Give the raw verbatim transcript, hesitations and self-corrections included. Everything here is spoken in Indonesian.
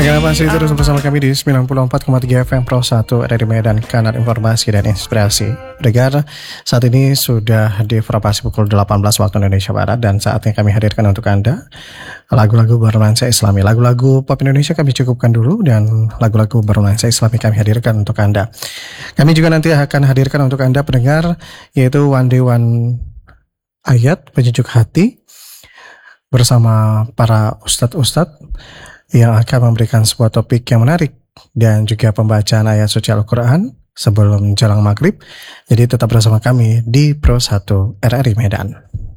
Dengan masih terus bersama kami di sembilan puluh empat koma tiga F M Pro satu R R I Medan, kanal informasi dan inspirasi. Pendengar, saat ini sudah di frapasi pukul delapan belas waktu Indonesia Barat dan saatnya kami hadirkan untuk Anda lagu-lagu bernuansa Islami. Lagu-lagu pop Indonesia kami cukupkan dulu dan lagu-lagu bernuansa Islami kami hadirkan untuk Anda. Kami juga nanti akan hadirkan untuk Anda pendengar yaitu One Day One Ayat penyejuk hati bersama para ustadz-ustadz yang akan memberikan sebuah topik yang menarik dan juga pembacaan ayat suci Al-Quran sebelum jelang maghrib. Jadi tetap bersama kami di Pro satu R R I Medan.